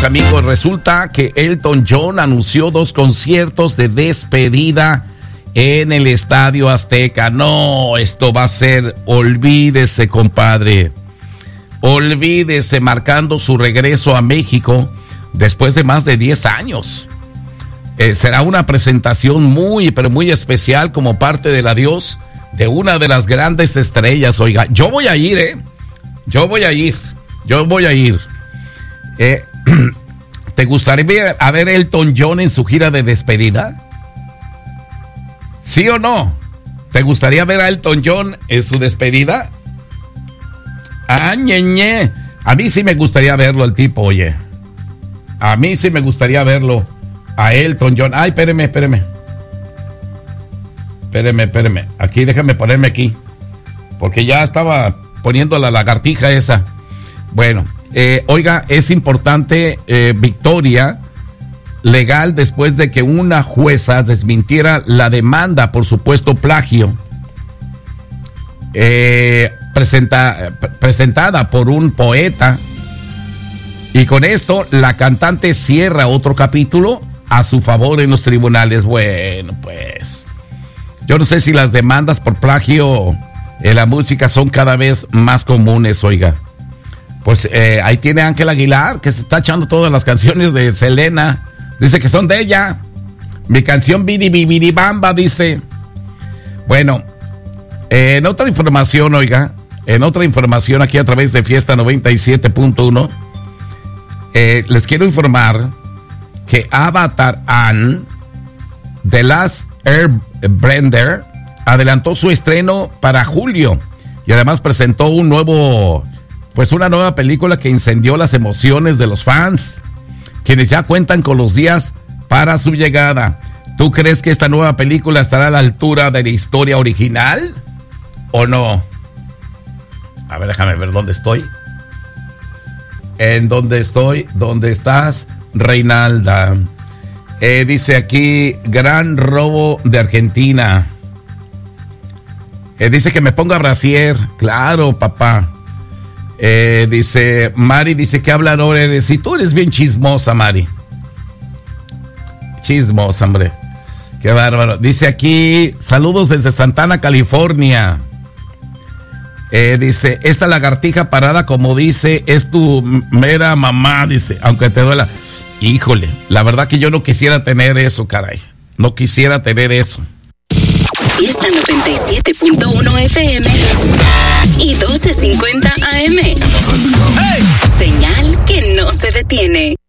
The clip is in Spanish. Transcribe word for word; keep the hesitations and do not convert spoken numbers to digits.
mis amigos, resulta que Elton John anunció dos conciertos de despedida en el Estadio Azteca. No, esto va a ser, olvídese, compadre. Olvídese, marcando su regreso a México después de más de diez años. Eh, será una presentación muy, pero muy especial como parte del adiós de una de las grandes estrellas. Oiga, yo voy a ir, ¿eh? Yo voy a ir, yo voy a ir. Eh, ¿Te gustaría ver a ver Elton John en su gira de despedida? ¿Sí o no? ¿Te gustaría ver a Elton John en su despedida? Ah, ñe, ñe. A mí sí me gustaría verlo el tipo, oye. A mí sí me gustaría verlo a Elton John. Ay, espéreme, espéreme. Espéreme, espéreme. Aquí, déjame ponerme aquí. Porque ya estaba poniendo la lagartija esa. Bueno, eh, oiga, es importante eh, victoria legal después de que una jueza desmintiera la demanda por supuesto plagio eh, presenta, presentada por un poeta, y con esto la cantante cierra otro capítulo a su favor en los tribunales. Bueno, pues yo no sé si las demandas por plagio en la música son cada vez más comunes, oiga. Pues eh, ahí tiene Ángel Aguilar, que se está echando todas las canciones de Selena. Dice que son de ella. Mi canción Biri Biri Bamba, dice. Bueno, eh, en otra información, oiga, en otra información aquí a través de Fiesta noventa y siete punto uno, eh, les quiero informar que Avatar Anne, The Last Airbender, adelantó su estreno para julio y además presentó un nuevo, pues una nueva película que incendió las emociones de los fans, quienes ya cuentan con los días para su llegada. ¿Tú crees que esta nueva película estará a la altura de la historia original o no? A ver, déjame ver dónde estoy. ¿En dónde estoy? ¿Dónde estás, Reinalda? Eh, dice aquí, gran robo de Argentina. Eh, dice que me ponga brasier. Claro, papá. Eh, dice, Mari, dice que hablador eres. Y tú eres bien chismosa, Mari. Chismosa, hombre. Qué bárbaro. Dice aquí, saludos desde Santana, California. Eh, dice, esta lagartija parada, como dice, es tu mera mamá, dice, aunque te duela. Híjole, la verdad que yo no quisiera tener eso, caray. No quisiera tener eso. Fiesta noventa y siete punto uno F M y doce cincuenta A M. Hey. Señal que no se detiene.